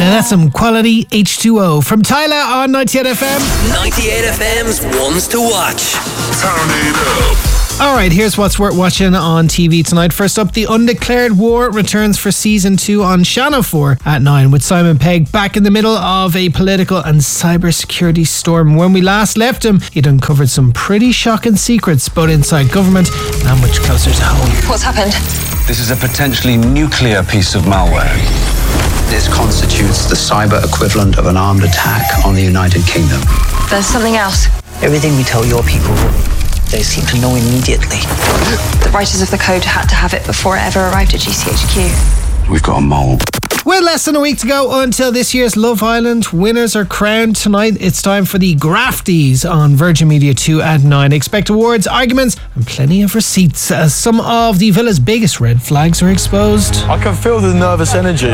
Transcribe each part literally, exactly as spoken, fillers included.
Now that's some quality H two O from Tyler on ninety-eight F M. ninety-eight F M's Ones to Watch. Turn it up. Alright, here's what's worth watching on T V tonight. First up, The Undeclared War returns for season two on Channel four at nine, with Simon Pegg back in the middle of a political and cybersecurity storm. When we last left him, he'd uncovered some pretty shocking secrets, both inside government and much closer to home. What's happened? This is a potentially nuclear piece of malware. This constitutes the cyber equivalent of an armed attack on the United Kingdom. There's something else. Everything we tell your people, they seem to know immediately. The writers of the code had to have it before it ever arrived at G C H Q. We've got a mole. With less than a week to go until this year's Love Island winners are crowned tonight, it's time for the Grafties on Virgin Media two at nine. Expect awards, arguments and plenty of receipts as some of the villa's biggest red flags are exposed. I can feel the nervous energy.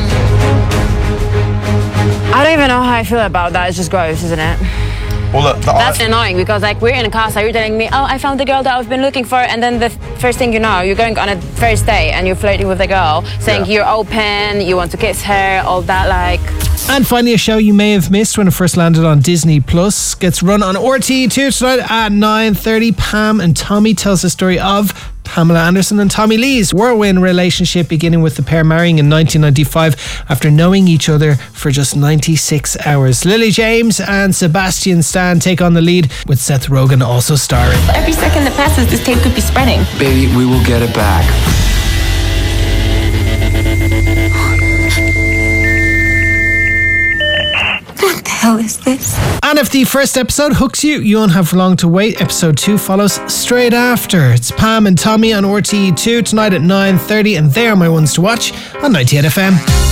I don't even know how I feel about that. It's just gross, isn't it? Well, look, the That's I- annoying because like we're in a casa, you're telling me, oh, I found the girl that I've been looking for, and then the first thing you know, you're going on a first date and you're flirting with the girl, saying Yeah. you're open, you want to kiss her, all that like. And finally, a show you may have missed when it first landed on Disney Plus gets run on R T E two tonight at nine thirty. Pam and Tommy tells the story of Pamela Anderson and Tommy Lee's whirlwind relationship, beginning with the pair marrying in nineteen ninety-five after knowing each other for just ninety-six hours. Lily James and Sebastian Stan take on the lead, with Seth Rogen also starring. Every second that passes, this tape could be spreading. Baby, we will get it back. What the hell is this? And if the first episode hooks you, you won't have long to wait. Episode two follows straight after. It's Pam and Tommy on R T E two tonight at nine thirty, and they are my ones to watch on ninety-eight F M.